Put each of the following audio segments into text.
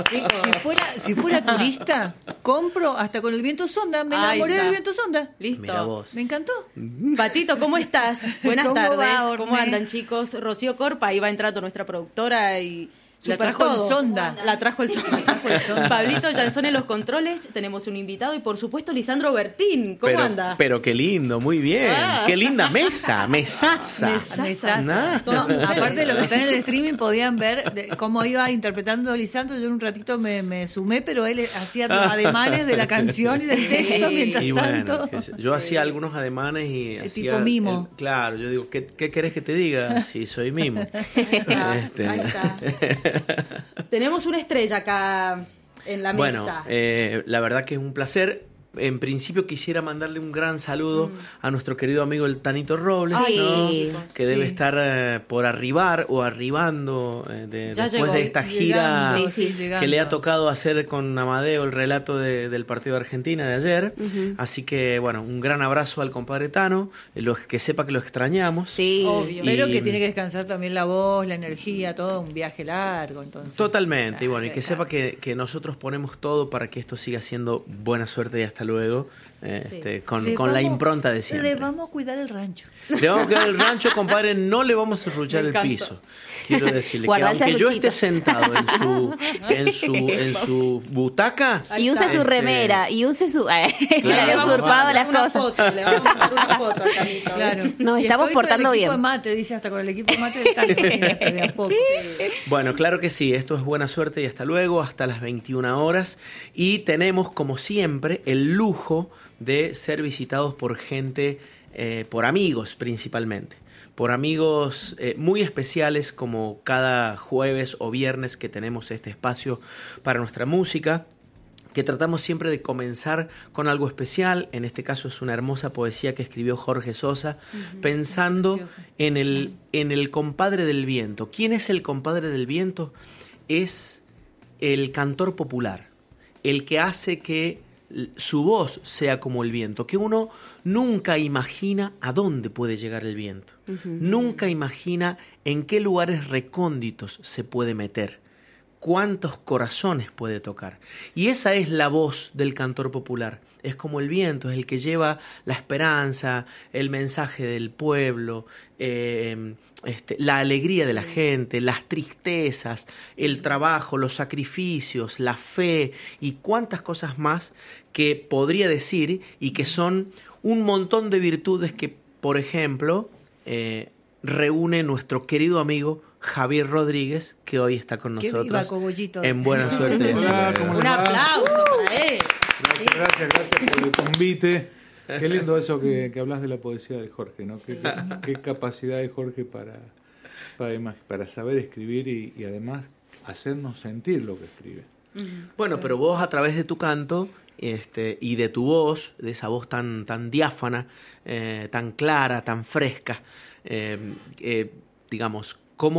Si fuera turista, compro hasta con el viento sonda. Me enamoré del viento sonda. Listo. Me encantó. Patito, ¿cómo estás? Buenas ¿Cómo tardes. va, ¿Cómo Orne? andan, chicos? Rocío Corpa, ahí va entrando nuestra productora y La super trajo el todo. sonda. La trajo el sonda. Pablito Yanzón en los controles. Tenemos un invitado y, por supuesto, Lisandro Bertín. ¿Cómo anda? Pero qué lindo, muy bien. Qué linda mesa, mesaza. Mesaza. Todas mujeres. Aparte de lo que está en el streaming, podían ver cómo iba interpretando Lisandro. Yo en un ratito me sumé, pero él hacía los ademanes de la canción y del texto mientras Y tanto. bueno, yo hacía algunos ademanes y hacía... tipo mimo. Claro, yo digo, ¿qué querés que te diga? Sí, soy mimo. Ahí está. Tenemos una estrella acá en la Bueno, mesa. la verdad que es un placer. En principio quisiera mandarle un gran saludo a nuestro querido amigo el Tanito Robles, Ay, ¿no? sí. Que debe Sí. estar por arribar o arribando Ya después llegó. de esta gira Llegando, Sí, llegando. que le ha tocado hacer con Amadeo el relato del partido de Argentina de ayer. Así que, bueno, un gran abrazo al compadre Tano, que sepa que lo extrañamos. Sí. Obvio. Y- Pero que tiene que descansar también la voz, la energía, todo un viaje largo. Entonces. Totalmente, y bueno, y que Descansa. sepa que nosotros ponemos todo para que esto siga siendo buena suerte y hasta luego, con Le la vamos- impronta de siempre. Le vamos a cuidar el rancho. Le vamos a quedar el rancho, compadre, no le vamos a serruchar Me el encanta. piso. Quiero decirle que Guarda el aunque yo serruchito. esté sentado en su butaca, Ahí Y use está. su remera, y use su... le Claro, han vamos a usurpado las Una cosas. foto, le vamos a mandar una foto al Tanito. Claro. Nos Y estamos estoy portando con el bien. equipo de mate, dice hasta con el equipo de mate está de a poco. bueno, claro que sí, esto es buena suerte y hasta luego, hasta las 21 horas. Y tenemos, como siempre, el lujo de ser visitados por gente, por amigos principalmente. Por amigos muy especiales, como cada jueves o viernes que tenemos este espacio para nuestra música, que tratamos siempre de comenzar con algo especial. En este caso es una hermosa poesía que escribió Jorge Sosa, pensando en el compadre del viento. ¿Quién es el compadre del viento? Es el cantor popular, el que hace que su voz sea como el viento, que uno nunca imagina a dónde puede llegar el viento, nunca imagina en qué lugares recónditos se puede meter, cuántos corazones puede tocar. Y esa es la voz del cantor popular. Es como el viento, es el que lleva la esperanza, el mensaje del pueblo, la alegría de la gente, las tristezas, el trabajo, los sacrificios, la fe y cuántas cosas más que podría decir y que son un montón de virtudes que, por ejemplo, reúne nuestro querido amigo Javier Rodríguez, que hoy está con Qué nosotros viva, cogollito. en Buena Suerte. Hola, ¿cómo Un les va? aplauso para él. Gracias por el convite. Qué lindo eso que hablas de la poesía de Jorge, ¿no? Qué capacidad de Jorge para saber escribir y además hacernos sentir lo que escribe. Bueno, pero vos a través de tu canto y de tu voz, de esa voz tan diáfana, tan clara, tan fresca, digamos,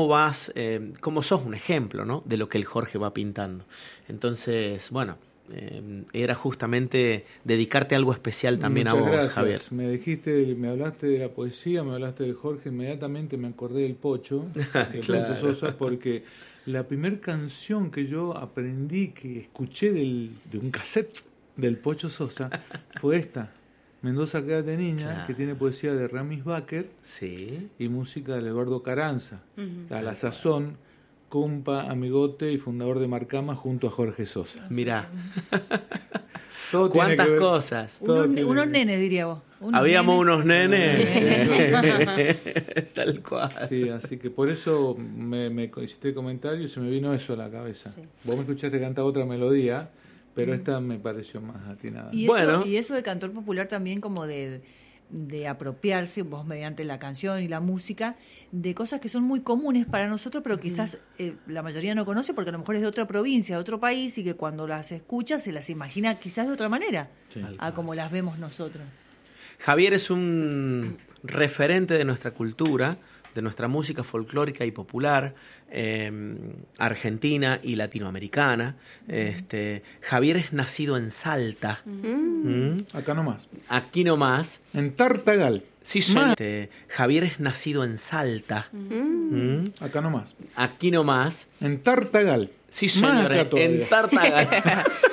cómo sos un ejemplo, ¿no? De lo que el Jorge va pintando. Entonces, bueno, era justamente dedicarte algo especial también Muchas a vos, gracias. Javier. Me hablaste de la poesía, me hablaste del Jorge, inmediatamente me acordé del Pocho, de Claro. Pocho Sosa, porque la primera canción que yo aprendí, que escuché de un cassette del Pocho Sosa, fue esta, Mendoza Quédate Niña, Claro. que tiene poesía de Ramis Baker Sí. y música de Eduardo Carranza, a la sazón, compa, amigote y fundador de Marcama junto a Jorge Sosa. Mirá, Todo tiene cuántas que ver- cosas. todo tiene Unos que- nenes, diría vos. Habíamos nenes. unos nenes. Tal cual. Sí, así que por eso me hiciste el comentario y se me vino eso a la cabeza. Sí. Vos me escuchaste cantar otra melodía, pero esta me pareció más atinada. Y Bueno. eso, y eso de cantor popular también como de apropiarse, vos mediante la canción y la música, de cosas que son muy comunes para nosotros, pero quizás la mayoría no conoce porque a lo mejor es de otra provincia, de otro país, y que cuando las escucha se las imagina quizás de otra manera, a como las vemos nosotros. Javier es un referente de nuestra cultura, de nuestra música folclórica y popular, argentina y latinoamericana. Javier es nacido en Salta. Acá nomás. Aquí nomás. En Tartagal. Sí, Javier es nacido en Salta. Acá nomás. Aquí nomás. En Tartagal. Sí, Más señores, acá todavía. en Tartagal.